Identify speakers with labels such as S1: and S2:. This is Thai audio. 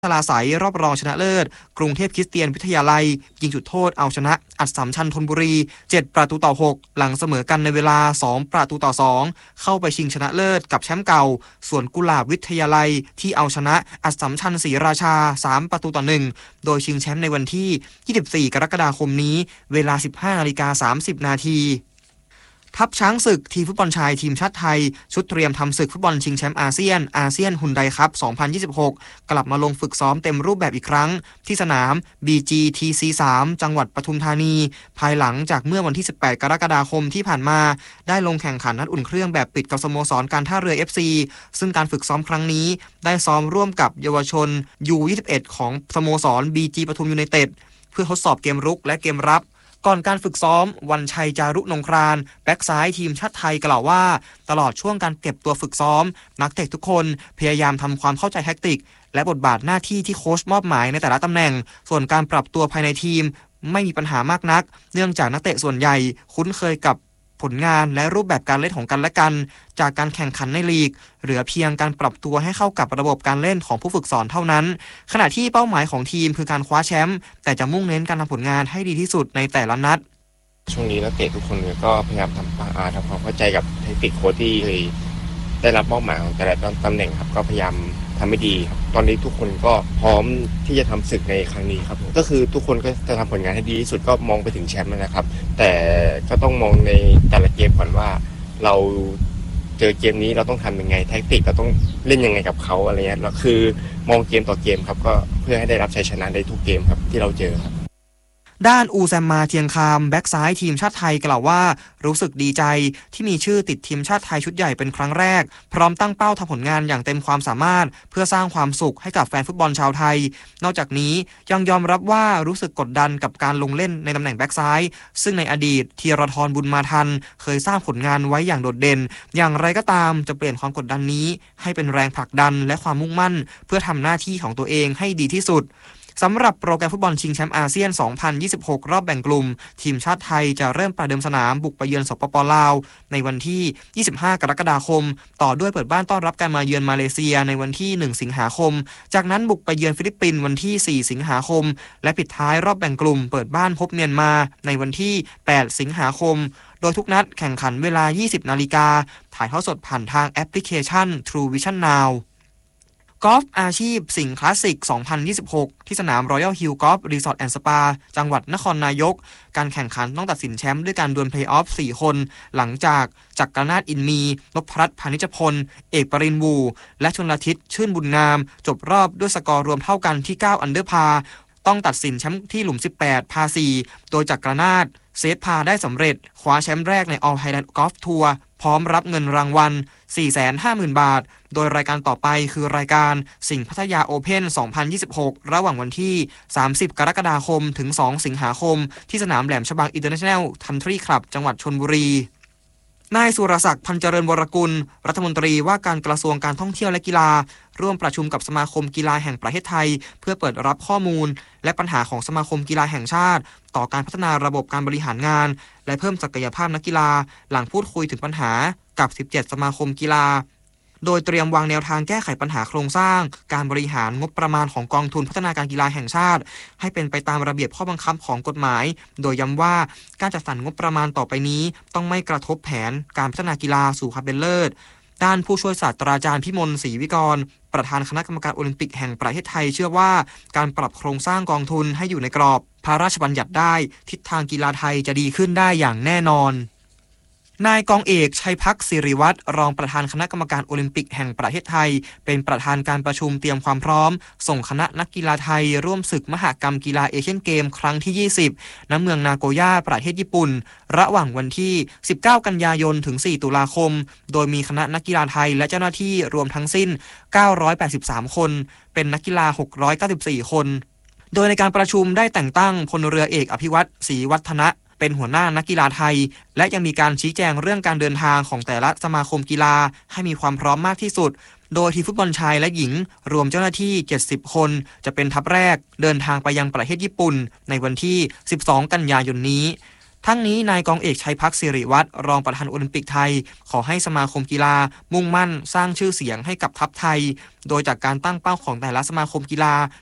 S1: ศาลาใสรอบรองชนะเลิศกรุงเทพคริสเตียนวิทยาลัยยิงจุดโทษเอาชนะอัสสัมชัญธนบุรี7-6หลังเสมอกันในเวลา2-2เข้าไปชิงชนะเลิศกับแชมป์เก่าส่วนกุหลาบวิทยาลัยที่เอาชนะอัสสัมชัญศรีราชา3-1โดยชิงแชมป์ในวันที่24กรกฎาคมนี้เวลา 15:30 นาทีทัพช้างศึกทีมฟุตบอลชายทีมชาติไทยชุดเตรียมทำศึกฟุตบอลชิงแชมป์อาเซียนฮุนไดคัพ2026กลับมาลงฝึกซ้อมเต็มรูปแบบอีกครั้งที่สนาม BGTC3 จังหวัดปทุมธานีภายหลังจากเมื่อวันที่18กรกฎาคมที่ผ่านมาได้ลงแข่งขันนัดอุ่นเครื่องแบบปิดกับสโมสรการท่าเรือ FC ซึ่งการฝึกซ้อมครั้งนี้ได้ซ้อมร่วมกับเยาวชน U21 ของสโมสร BG ปทุมยูไนเต็ดเพื่อทดสอบเกมรุกและเกมรับก่อนการฝึกซ้อมวันชัยจารุนงครานแบ็กซ้ายทีมชาติไทยกล่าวว่าตลอดช่วงการเก็บตัวฝึกซ้อมนักเตะทุกคนพยายามทำความเข้าใจแท็กติกและบทบาทหน้าที่ที่โค้ชมอบหมายในแต่ละตำแหน่งส่วนการปรับตัวภายในทีมไม่มีปัญหามากนักเนื่องจากนักเตะส่วนใหญ่คุ้นเคยกับผลงานและรูปแบบการเล่นของกันและกันจากการแข่งขันในลีกเหลือเพียงการปรับตัวให้เข้ากับระบบการเล่นของผู้ฝึกสอนเท่านั้นขณะที่เป้าหมายของทีมคือการคว้าแชมป์แต่จะมุ่งเน้นการทำผลงานให้ดีที่สุดในแต่ละนัด
S2: ช่วงนี้นักเตะทุกคนก็พยายามทำความเข้าใจกับเทคนิคโค้ชที่ได้รับมอบหมายของแต่ละตำแหน่งครับก็พยายามทำให้ดีครับตอนนี้ทุกคนก็พร้อมที่จะทำศึกในครั้งนี้ครับก็คือทุกคนก็จะทำผลงานให้ดีที่สุดก็มองไปถึงแชมป์นะครับแต่ก็ต้องมองในแต่ละเกมก่อนว่าเราเจอเกมนี้เราต้องทำยังไงแทคติกเราต้องเล่นยังไงกับเขาอะไรเงี้ยเราคือมองเกมต่อเกมครับก็เพื่อให้ได้รับชัยชนะในทุกเกมครับที่เราเจอครับ
S1: ด้านอูแซมมาเทียงคามแบ็กซ้ายทีมชาติไทยกล่าวว่ารู้สึกดีใจที่มีชื่อติดทีมชาติไทยชุดใหญ่เป็นครั้งแรกพร้อมตั้งเป้าทำผลงานอย่างเต็มความสามารถเพื่อสร้างความสุขให้กับแฟนฟุตบอลชาวไทยนอกจากนี้ยังยอมรับว่ารู้สึกกดดันกับการลงเล่นในตำแหน่งแบ็กซ้ายซึ่งในอดีตธีรทรบุญมาทันเคยสร้างผลงานไว้อย่างโดดเด่นอย่างไรก็ตามจะเปลี่ยนความกดดันนี้ให้เป็นแรงผลักดันและความมุ่งมั่นเพื่อทำหน้าที่ของตัวเองให้ดีที่สุดสำหรับโปรแกรมฟุตบอลชิงแชมป์อาเซียน2026รอบแบ่งกลุ่มทีมชาติไทยจะเริ่มประเดิมสนามบุกไปเยือนสปป.ลาวในวันที่25กรกฎาคมต่อด้วยเปิดบ้านต้อนรับการมาเยือนมาเลเซียในวันที่1สิงหาคมจากนั้นบุกไปเยือนฟิลิปปินส์วันที่4สิงหาคมและปิดท้ายรอบแบ่งกลุ่มเปิดบ้านพบเมียนมาในวันที่8สิงหาคมโดยทุกนัดแข่งขันเวลา 20:00 น.ถ่ายทอดสดผ่านทางแอปพลิเคชัน True Vision Nowกอล์ฟอาชีพสิงห์คลาสสิก2026ที่สนาม Royal Hill Golf Resort and Spa จังหวัดนครนายกการแข่งขันต้องตัดสินแชมป์ด้วยการดวลเพลย์ออฟ4คนหลังจากจักรนาถอินมีนพรัตน์พานิชพลเอกปรินวูและชลทิศชื่นบุญงามจบรอบด้วยสกอร์รวมเท่ากันที่9อันเดอร์พาต้องตัดสินแชมป์ที่หลุม18พา4โดยจักรนาถเซฟพาได้สำเร็จคว้าแชมป์แรกใน All Thailand Golf Tour พร้อมรับเงินรางวัล 450,000 บาทโดยรายการต่อไปคือรายการสิงห์พัทยาโอเพ่น2026ระหว่างวันที่30กรกฎาคมถึง2สิงหาคมที่สนามแหลมฉบังอินเตอร์เนชั่นแนลคันทรีคลับจังหวัดชลบุรีนายสุรศักดิ์พันเจริญวรกุลรัฐมนตรีว่าการกระทรวงการท่องเที่ยวและกีฬาร่วมประชุมกับสมาคมกีฬาแห่งประเทศไทยเพื่อเปิดรับข้อมูลและปัญหาของสมาคมกีฬาแห่งชาติต่อการพัฒนาระบบการบริหารงานและเพิ่มศักยภาพนักกีฬาหลังพูดคุยถึงปัญหากับ17สมาคมกีฬาโดยเตรียมวางแนวทางแก้ไขปัญหาโครงสร้างการบริหารงบประมาณของกองทุนพัฒนาการกีฬาแห่งชาติให้เป็นไปตามระเบียบข้อบังคับของกฎหมายโดยย้ำว่าการจัดสรรงบประมาณต่อไปนี้ต้องไม่กระทบแผนการพัฒนากีฬาสู่ความเป็นเลิศด้านผู้ช่วยศาสตราจารย์พิมลศรีวิกรประธานคณะกรรมการโอลิมปิกแห่งประเทศไทยเชื่อว่าการปรับโครงสร้างกองทุนให้อยู่ในกรอบพระราชบัญญัติได้ทิศทางกีฬาไทยจะดีขึ้นได้อย่างแน่นอนนายกองเอกชัยภักดิ์ศิริวัฒน์รองประธานคณะกรรมการโอลิมปิกแห่งประเทศไทยเป็นประธานการประชุมเตรียมความพร้อมส่งคณะนักกีฬาไทยร่วมศึกมหกรรมกีฬาเอเชียนเกมครั้งที่20ณเมืองนาโกย่าประเทศญี่ปุ่นระหว่างวันที่19กันยายนถึง4ตุลาคมโดยมีคณะนักกีฬาไทยและเจ้าหน้าที่รวมทั้งสิ้น983คนเป็นนักกีฬา694คนโดยในการประชุมได้แต่งตั้งพลเรือเอกอภิวัตรศรีวัฒนะเป็นหัวหน้านักกีฬาไทยและยังมีการชี้แจงเรื่องการเดินทางของแต่ละสมาคมกีฬาให้มีความพร้อมมากที่สุดโดยทีมฟุตบอลชายและหญิงรวมเจ้าหน้าที่70คนจะเป็นทัพแรกเดินทางไปยังประเทศญี่ปุ่นในวันที่12กันยายนนี้ทั้งนี้นายกองเอกชัยพักสิริวัฒน์รองประธานโอลิมปิกไทยขอให้สมาคมกีฬามุ่งมั่นสร้างชื่อเสียงให้กับทัพไทยโดยจากการตั้งเป้าของแต่ละสมาคมกีฬา